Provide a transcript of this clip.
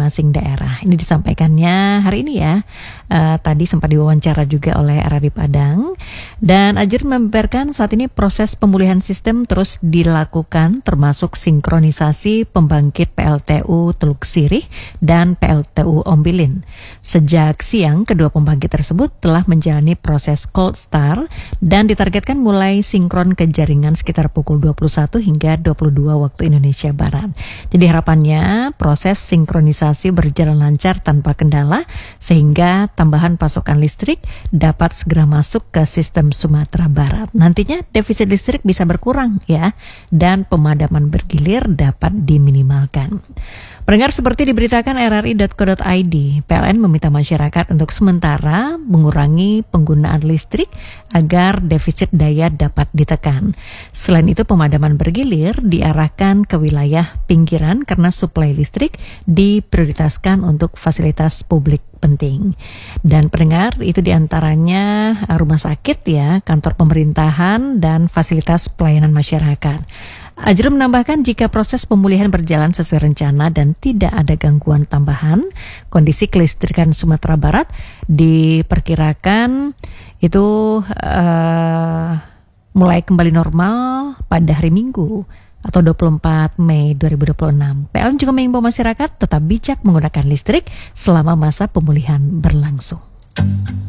masing-masing daerah. Ini disampaikannya hari ini ya. Tadi sempat diwawancara juga oleh RRI Padang. Dan Ajrun membeberkan saat ini proses pemulihan sistem terus dilakukan termasuk sinkronisasi pembangkit PLTU Teluk Sirih dan PLTU Ombilin. Sejak siang, kedua pembangkit tersebut telah menjalani proses cold start dan ditargetkan mulai sinkron ke jaringan sekitar pukul 21 hingga 22 waktu Indonesia Barat. Jadi harapannya proses sinkronisasi berjalan lancar tanpa kendala sehingga tambahan pasokan listrik dapat segera masuk ke sistem Sumatera Barat. Nantinya defisit listrik bisa berkurang ya dan pemadaman bergilir dapat diminimalkan. Pendengar, seperti diberitakan rri.co.id, PLN meminta masyarakat untuk sementara mengurangi penggunaan listrik agar defisit daya dapat ditekan. Selain itu, pemadaman bergilir diarahkan ke wilayah pinggiran karena suplai listrik diprioritaskan untuk fasilitas publik penting. Dan pendengar, itu diantaranya rumah sakit ya, kantor pemerintahan, dan fasilitas pelayanan masyarakat. Ajrun menambahkan jika proses pemulihan berjalan sesuai rencana dan tidak ada gangguan tambahan, kondisi kelistrikan Sumatera Barat diperkirakan itu mulai kembali normal pada hari Minggu atau 24 Mei 2026. PLN juga mengimbau masyarakat tetap bijak menggunakan listrik selama masa pemulihan berlangsung.